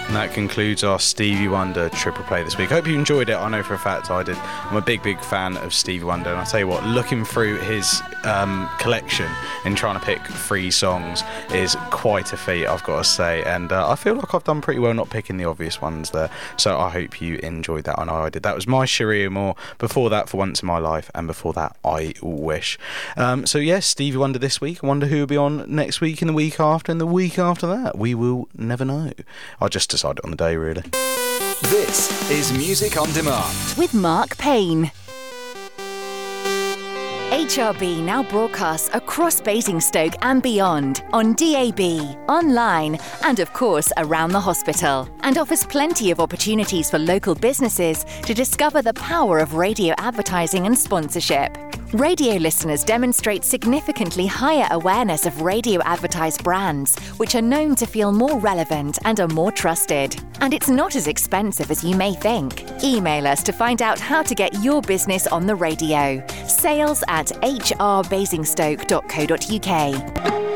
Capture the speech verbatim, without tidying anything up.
And that concludes our Stevie Wonder triple play this week. I hope you enjoyed it. I know for a fact I did. I'm a big, big fan of Stevie Wonder, and I'll tell you what, looking through his um, collection and trying to pick three songs is quite a feat, I've got to say. And uh, I feel like I've done pretty well not picking the obvious ones there. So I hope you enjoyed that. I know I did. That was My Cherie Amour. Before that, For Once in My Life. And before that, I Wish. Um, so yes, Stevie Wonder this week. I wonder who will be on next week and the week after and the week after that. We will never know. I'll just decide it on the day, really. This is Music on Demand with Mark Payne. H R B now broadcasts across Basingstoke and beyond on D A B, online, and of course around the hospital, and offers plenty of opportunities for local businesses to discover the power of radio advertising and sponsorship. Radio listeners demonstrate significantly higher awareness of radio advertised brands, which are known to feel more relevant and are more trusted. And it's not as expensive as you may think. Email us to find out how to get your business on the radio. Sales at h r basingstoke dot co dot u k.